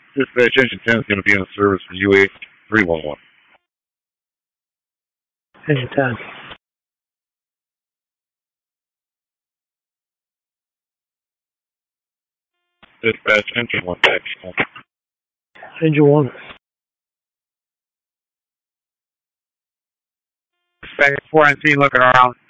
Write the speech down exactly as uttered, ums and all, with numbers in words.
Dispatch engine ten is going to be on service for U A three one one. Engine ten. Dispatch engine one. Engine one. Dispatch four nineteen looking around.